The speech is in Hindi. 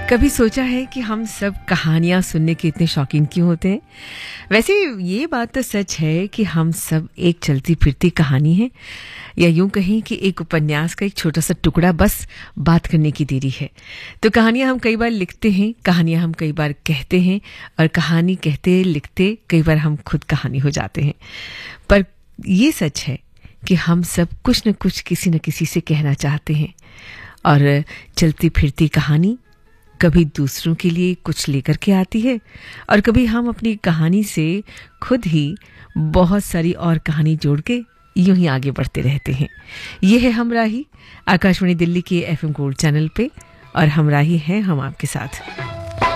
कभी सोचा है कि हम सब कहानियां सुनने के इतने शौकीन क्यों होते हैं? वैसे ये बात तो सच है कि हम सब एक चलती फिरती कहानी है, या यूं कहें कि एक उपन्यास का एक छोटा सा टुकड़ा बस बात करने की देरी है। तो कहानियां हम कई बार लिखते हैं, कहानियां हम कई बार कहते हैं, और कहानी कहते लिखते कई बार हम खुद कहानी हो जाते हैं। पर ये सच है कि हम सब कुछ न कुछ किसी न किसी से कहना चाहते हैं, और चलती फिरती कहानी कभी दूसरों के लिए कुछ लेकर के आती है, और कभी हम अपनी कहानी से खुद ही बहुत सारी और कहानी जोड़ के यूं ही आगे बढ़ते रहते हैं। ये है हमराही, आकाशवाणी दिल्ली के FM गोल्ड चैनल पे, और हमराही हैं हम आपके साथ।